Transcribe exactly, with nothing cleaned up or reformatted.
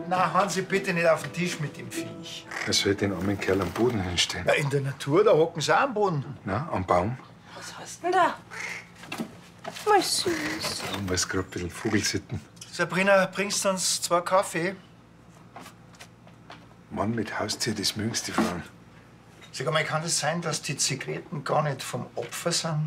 Na, Hansi, bitte nicht auf den Tisch mit dem Viech. Er soll den armen Kerl am Boden hinstellen. Ja, in der Natur, da hocken sie auch am Boden. Na, am Baum. Was hast denn da? Mal süß. Da muss gerade ein bisschen Vogelsitten. Sabrina, bringst du uns zwei Kaffee? Mann mit Haustier, das mögen die Frauen. Sag mal, kann es das sein, dass die Zigaretten gar nicht vom Opfer sind?